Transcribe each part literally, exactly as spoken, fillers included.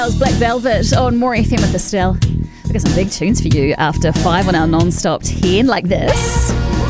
That was Black Velvet on More F M with Estelle. We've got some big tunes for you after five on our non-stop ten, like this.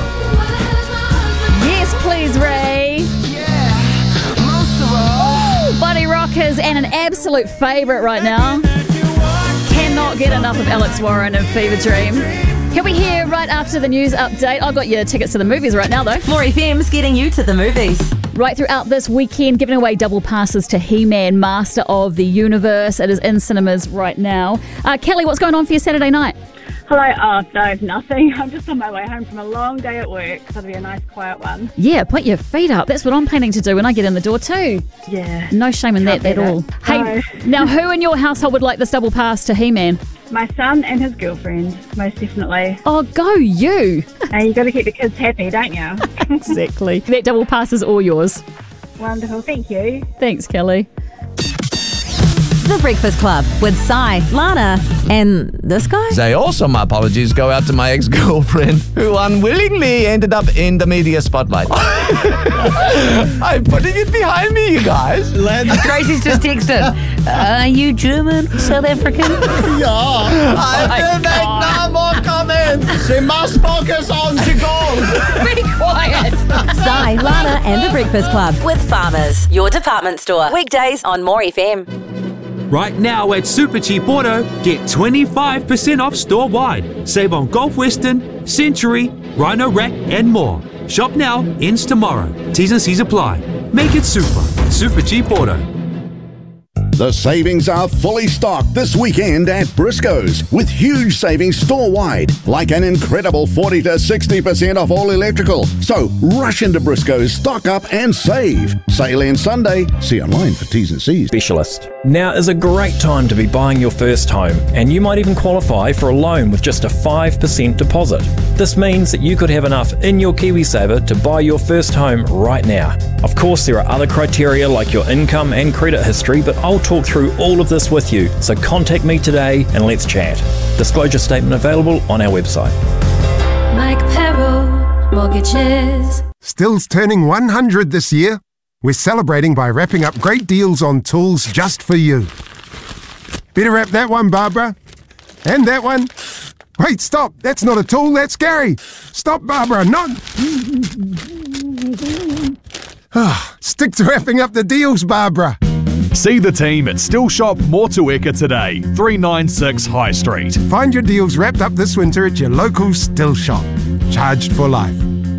Yes, please, Ray. Yeah, most of all. Buddy Rockers and an absolute favourite right now. Cannot get enough of Alex Warren and Fever Dream. He'll be here right after the news update. I've got your tickets to the movies right now, though. More F M's getting you to the movies. Right throughout this weekend, giving away double passes to He-Man, Master of the Universe. It is in cinemas right now. Uh, Kelly, what's going on for your Saturday night? Hello. Oh, no, nothing. I'm just on my way home from a long day at work. So it'll be a nice, quiet one. Yeah, put your feet up. That's what I'm planning to do when I get in the door too. Yeah. No shame in that at all. Hey, now who in your household would like this double pass to He-Man? My son and his girlfriend, most definitely. Oh, go you. And you got to keep the kids happy, don't you? Exactly. That double pass is all yours. Wonderful. Thank you. Thanks, Kelly. The Breakfast Club with Si, Lana, and this guy? Say also my apologies go out to my ex-girlfriend who unwillingly ended up in the media spotlight. I'm putting it behind me, you guys. Tracy's just texted. Are you German? South African? Yeah. I will make no more comments. She must focus on the goal. Be quiet. Si, Lana, and the Breakfast Club with Farmers, your department store. Weekdays on More F M. Right now at Super Cheap Auto, get twenty-five percent off store-wide. Save on Golf Western, Century, Rhino Rack, and more. Shop now, ends tomorrow. T's and C's apply. Make it super. Super Cheap Auto. The savings are fully stocked this weekend at Briscoe's with huge savings store-wide, like an incredible forty to sixty percent off all electrical. So rush into Briscoe's, stock up and save. Sale ends Sunday. See online for T's and C's. Specialist. Now is a great time to be buying your first home, and you might even qualify for a loan with just a five percent deposit. This means that you could have enough in your KiwiSaver to buy your first home right now. Of course, there are other criteria like your income and credit history, but I'll talk through all of this with you, so contact me today and let's chat. Disclosure statement available on our website. Mike Perro, Mortgages. Still's turning one hundred this year. We're celebrating by wrapping up great deals on tools just for you. Better wrap that one, Barbara. And that one. Wait, stop. That's not a tool, that's Gary. Stop, Barbara, not... Oh, stick to wrapping up the deals, Barbara. See the team at Still Shop Motueka today, three ninety-six High Street. Find your deals wrapped up this winter at your local Still Shop. Charged for life.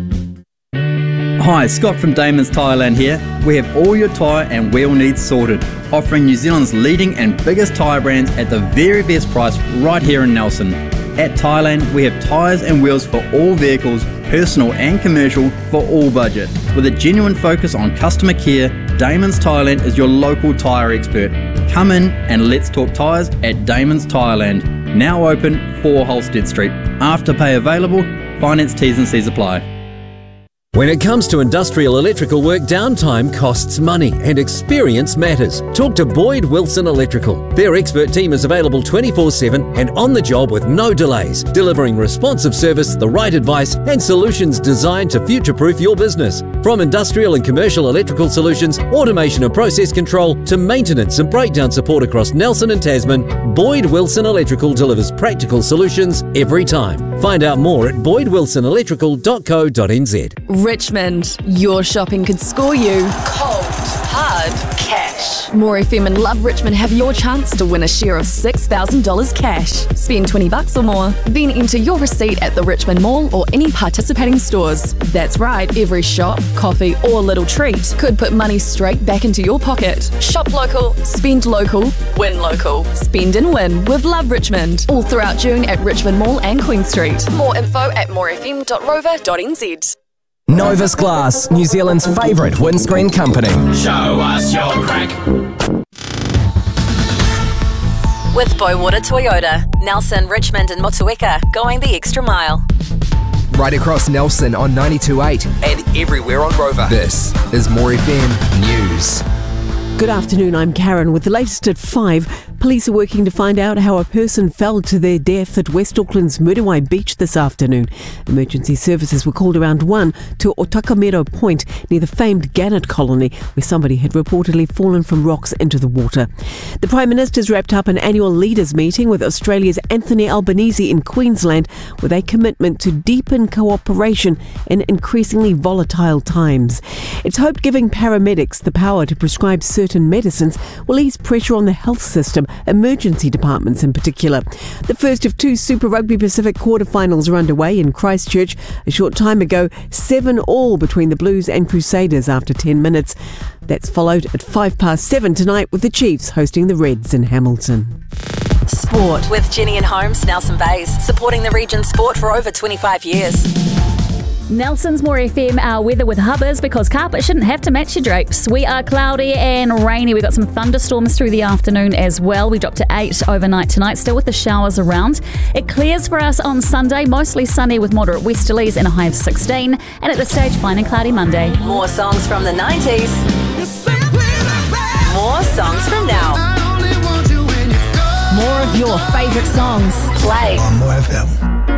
Hi, Scott from Damon's Tyreland here. We have all your tyre and wheel needs sorted, offering New Zealand's leading and biggest tyre brands at the very best price right here in Nelson. At Tyreland, we have tyres and wheels for all vehicles, personal and commercial, for all budget. With a genuine focus on customer care, Damon's Tyreland is your local tyre expert. Come in and let's talk tyres at Damon's Tyreland. Now open, four Holstead Street. Afterpay available, finance T's and C's apply. When it comes to industrial electrical work, downtime costs money and experience matters. Talk to Boyd Wilson Electrical. Their expert team is available twenty-four seven and on the job with no delays, delivering responsive service, the right advice and solutions designed to future-proof your business. From industrial and commercial electrical solutions, automation and process control, to maintenance and breakdown support across Nelson and Tasman, Boyd Wilson Electrical delivers practical solutions every time. Find out more at boyd wilson electrical dot co dot n z. Richmond, your shopping could score you cold, hard cash. More F M and Love Richmond have your chance to win a share of six thousand dollars cash. Spend twenty bucks or more, then enter your receipt at the Richmond Mall or any participating stores. That's right, every shop, coffee or little treat could put money straight back into your pocket. Shop local, spend local, win local. Spend and win with Love Richmond. All throughout June at Richmond Mall and Queen Street. More info at more f m dot rover dot n z. Novus Glass, New Zealand's favourite windscreen company. Show us your crack. With Boywater Toyota, Nelson, Richmond and Motueka, going the extra mile. Right across Nelson on ninety-two point eight and everywhere on Rover. This is More F M News. Good afternoon, I'm Karen with the latest at five. Police are working to find out how a person fell to their death at West Auckland's Muriwai Beach this afternoon. Emergency services were called around one to Otakamero Point near the famed Gannet colony, where somebody had reportedly fallen from rocks into the water. The Prime Minister's wrapped up an annual leaders meeting with Australia's Anthony Albanese in Queensland with a commitment to deepen cooperation in increasingly volatile times. It's hoped giving paramedics the power to prescribe certain medicines will ease pressure on the health system, emergency departments in particular. The first of two Super Rugby Pacific quarterfinals are underway in Christchurch. A short time ago, seven all between the Blues and Crusaders after ten minutes. That's followed at five past seven tonight with the Chiefs hosting the Reds in Hamilton. Sport with Jenny and Holmes, Nelson Bays, supporting the region's sport for over twenty-five years. Nelson's More F M, our weather with Hubbers, because carpet shouldn't have to match your drapes. We are cloudy and rainy. We've got some thunderstorms through the afternoon as well. We dropped to eight overnight tonight, still with the showers around. It clears for us on Sunday, mostly sunny with moderate westerlies and a high of sixteen. And at this stage, fine and cloudy Monday. More songs from the nineties. More songs from now. More of your favourite songs. Play on More F M.